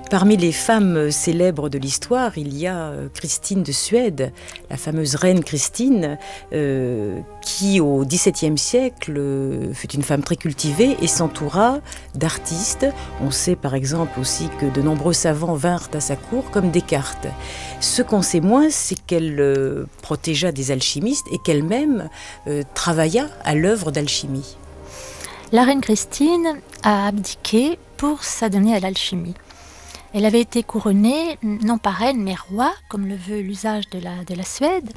Parmi les femmes célèbres de l'histoire, il y a Christine de Suède, la fameuse reine Christine, qui au XVIIe siècle fut une femme très cultivée et s'entoura d'artistes. On sait par exemple aussi que de nombreux savants vinrent à sa cour, comme Descartes. Ce qu'on sait moins, c'est qu'elle protégea des alchimistes et qu'elle-même travailla à l'œuvre d'alchimie. La reine Christine a abdiqué pour s'adonner à l'alchimie. Elle avait été couronnée, non pas reine, mais roi, comme le veut l'usage de la Suède,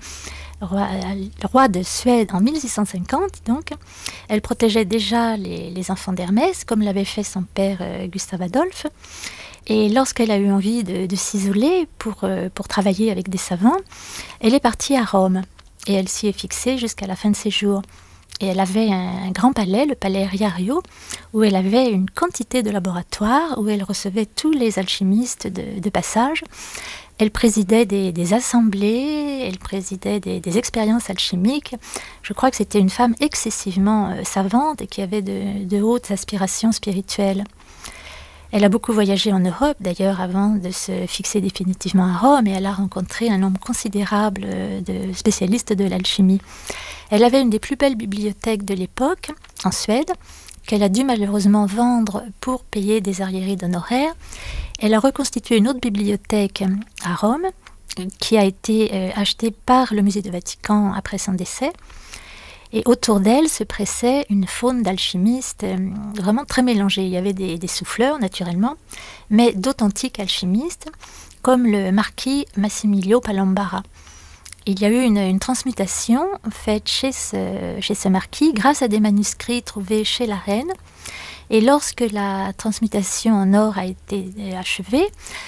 roi de Suède en 1650. Donc. Elle protégeait déjà les enfants d'Hermès, comme l'avait fait son père Gustave Adolphe. Et lorsqu'elle a eu envie de s'isoler pour travailler avec des savants, elle est partie à Rome. Et elle s'y est fixée jusqu'à la fin de ses jours. Et elle avait un grand palais, le palais Riario, où elle avait une quantité de laboratoires, où elle recevait tous les alchimistes de passage. Elle présidait des assemblées, elle présidait des expériences alchimiques. Je crois que c'était une femme excessivement savante et qui avait de hautes aspirations spirituelles. Elle a beaucoup voyagé en Europe, d'ailleurs, avant de se fixer définitivement à Rome, et elle a rencontré un nombre considérable de spécialistes de l'alchimie. Elle avait une des plus belles bibliothèques de l'époque, en Suède, qu'elle a dû malheureusement vendre pour payer des arriérés d'honoraires. Elle a reconstitué une autre bibliothèque à Rome, qui a été achetée par le musée du Vatican après son décès. Et autour d'elle se pressait une faune d'alchimistes vraiment très mélangée. Il y avait des souffleurs, naturellement, mais d'authentiques alchimistes, comme le marquis Massimilio Palombara. Il y a eu une transmutation faite chez ce marquis grâce à des manuscrits trouvés chez la reine. Et lorsque la transmutation en or a été achevée,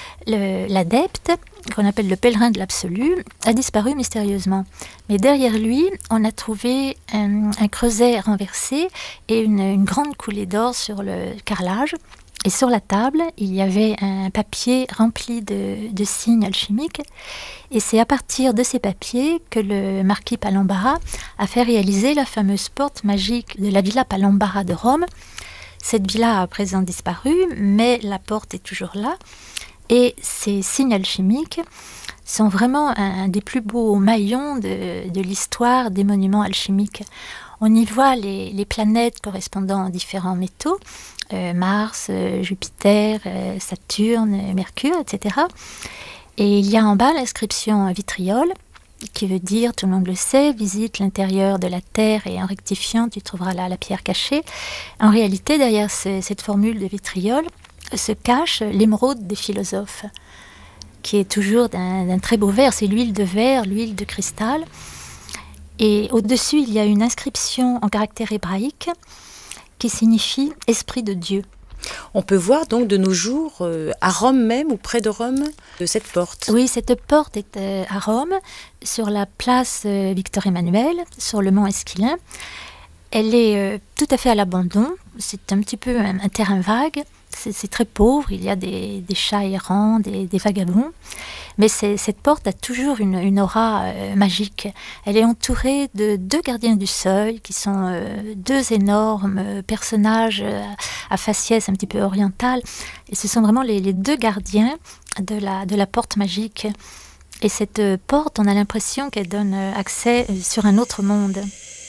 l'adepte, qu'on appelle le pèlerin de l'absolu, a disparu mystérieusement. Mais derrière lui, on a trouvé un creuset renversé et une grande coulée d'or sur le carrelage. Et sur la table, il y avait un papier rempli de signes alchimiques. Et c'est à partir de ces papiers que le marquis Palombara a fait réaliser la fameuse porte magique de la Villa Palombara de Rome. Cette villa a à présent disparu, mais la porte est toujours là. Et ces signes alchimiques sont vraiment un des plus beaux maillons de l'histoire des monuments alchimiques. On y voit les planètes correspondant aux différents métaux, Mars, Jupiter, Saturne, Mercure, etc. Et il y a en bas l'inscription vitriol, qui veut dire, tout le monde le sait, visite l'intérieur de la Terre et en rectifiant, tu trouveras là la pierre cachée. En réalité, derrière cette formule de vitriol se cache l'émeraude des philosophes, qui est toujours d'un très beau vert. C'est l'huile de verre, l'huile de cristal. Et au-dessus, il y a une inscription en caractère hébraïque qui signifie « esprit de Dieu ». On peut voir donc de nos jours, à Rome même ou près de Rome, cette porte. Oui, cette porte est à Rome, sur la place Victor Emmanuel, sur le mont Esquilin. Elle est tout à fait à l'abandon, c'est un petit peu un terrain vague, c'est très pauvre, il y a des chats errants, des vagabonds. Mais cette porte a toujours une aura magique. Elle est entourée de 2 gardiens du seuil, qui sont 2 énormes personnages à faciès un petit peu orientales. Et ce sont vraiment les 2 gardiens de la porte magique. Et cette porte, on a l'impression qu'elle donne accès sur un autre monde.